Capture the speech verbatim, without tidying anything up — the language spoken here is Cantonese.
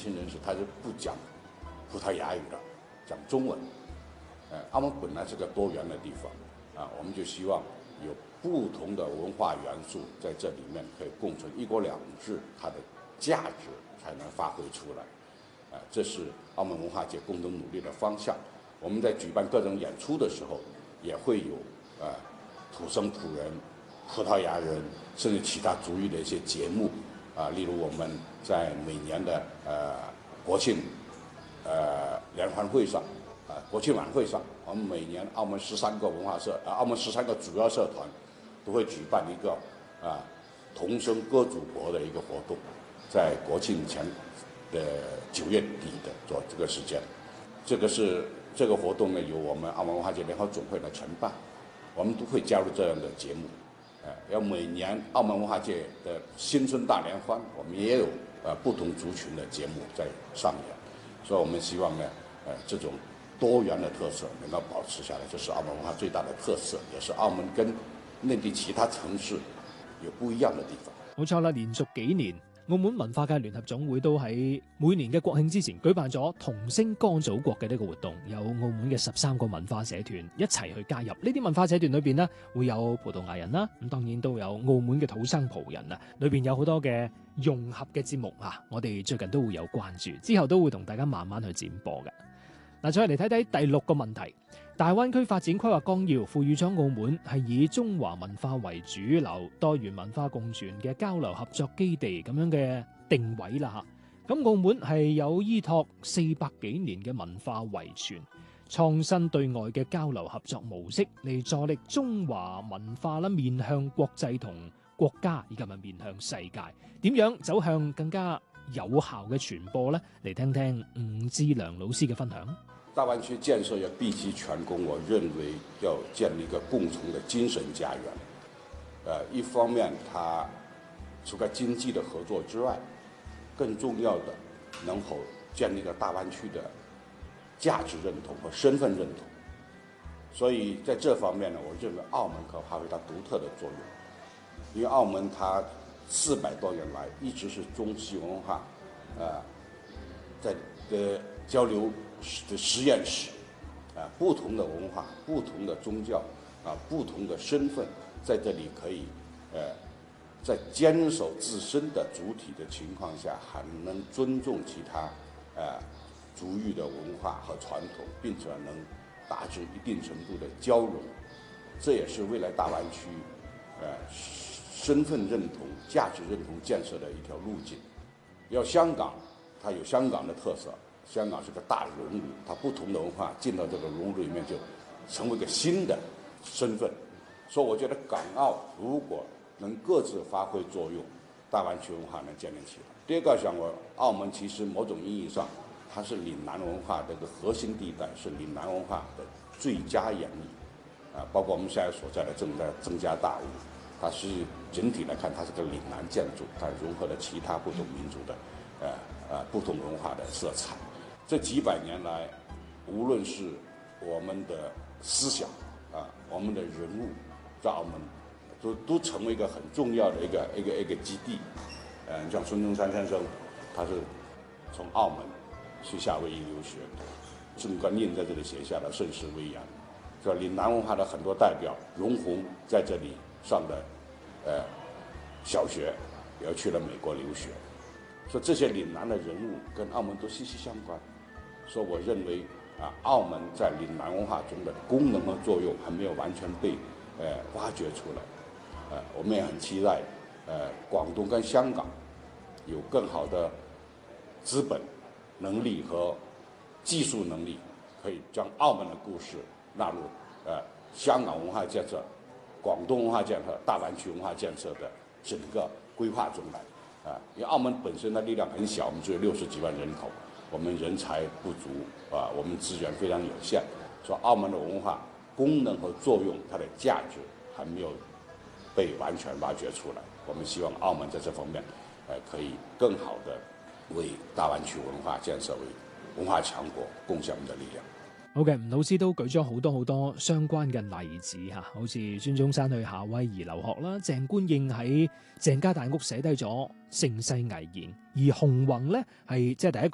轻人士他是不讲葡萄牙语的，讲中文。呃，澳门本来是个多元的地方啊，我们就希望有不同的文化元素在这里面可以共存，一国两制它的价值才能发挥出来。啊，这是澳门文化界共同努力的方向。我们在举办各种演出的时候，也会有呃土生土人、葡萄牙人，甚至其他族裔的一些节目啊，例如我们在每年的呃国庆呃联欢会上。啊，国庆晚会上，我们每年澳门十三个文化社，啊，澳门十三个主要社团，都会举办一个啊童声歌祖国的一个活动，在国庆前的九月底的做这个时间，这个是这个活动呢由我们澳门文化界联合总会来承办，我们都会加入这样的节目，呃，要每年澳门文化界的新春大联欢，我们也有呃不同族群的节目在上演，所以我们希望呢，呃，这种多元的特色能够保持下來，這是澳門文化最大的特色，也是澳門跟內地其他城市有不一樣的地方。 冇錯啦，連續幾年澳門文化界聯合總會都喺每年嘅國慶之前舉辦咗童聲歌祖國嘅呢個活動，有澳門嘅十三個文化社團一齊去加入。呢啲文化社團裏邊呢，會有葡萄牙人啦，咁當然都有澳門嘅土生葡人啊，裏邊有好多嘅融合嘅節目啊，我哋最近都會有關注，之後都會同大家慢慢去展播嘅。嗱，再嚟睇睇第六個問題，大灣區發展規劃綱要賦予咗澳門係以中華文化為主流、多元文化共存嘅交流合作基地咁樣嘅定位啦嚇。咁澳門係有依託四百幾年嘅文化遺傳，創新對外嘅交流合作模式嚟助力中華文化啦，面向國際同國家，以及係面向世界，點樣走向更加有效嘅傳播呢？嚟聽聽伍志良老師嘅分享。 大灣區建設要畢其全功，我認為要建立一個共同的精神家園。呃，一方面，它除了經濟的合作之外，更重要的能否建立一個大灣區的價值認同和身份認同。所以在這方面呢，我認為澳門可發揮它獨特的作用，因為澳門它四百多年來一直是中西文化，呃，在的交流的實驗室，啊，不同的文化、不同的宗教、啊，不同的身份，在這裡可以，呃，在堅守自身的主體的情況下，還能尊重其他，呃，族裔的文化和傳統，並且能達至一定程度的交融。這也是未來大灣區，呃，身份認同、價值認同建設的一條路徑。要香港，它有香港的特色。香港是個大熔爐，它不同的文化進到這個熔爐裡面，就成為一個新的身份。所以我覺得港澳如果能各自發揮作用，大灣區文化能建立起來。第二個，想我澳門其實某種意義上，它是嶺南文化的一個核心地帶，是嶺南文化的最佳演繹。啊，包括我們現在所在的正在增加大屋，它是整體來看，它是個嶺南建築，它融合了其他不同民族的，呃呃不同文化的色彩。這幾百年來，無論是我們的思想啊，我們的人物，在澳門都都成為一個很重要的一個一個一個基地。嗯、呃，像孫中山先生，他是從澳門去夏威夷留學，宋甘胤在這裡寫下了《盛世威揚》。說嶺南文化的很多代表，容閎在這裡上的呃小學，也去了美國留學。說這些嶺南的人物跟澳門都息息相關。所以我認為啊，澳門在嶺南文化中的功能和作用還沒有完全被呃挖掘出來。呃，我們也很期待呃廣東跟香港有更好的資本能力和技術能力，可以將澳門的故事納入呃香港文化建設、廣東文化建設、大灣區文化建設的整個規劃中來。啊，因為澳門本身的力量很小，我們只有六十幾萬人口。我們人才不足啊，我們資源非常有限，所以澳門的文化功能和作用，它的價值還沒有被完全挖掘出來。我們希望澳門在這方面，呃，可以更好的為大灣區文化建設、為文化強國貢獻我們的力量。 好嘅，吳老師都舉咗好多好多相關嘅例子嚇，好似孫中山去夏威夷留學啦，鄭觀應喺鄭家大屋寫低咗盛世危言，而洪宏呢係即係第一個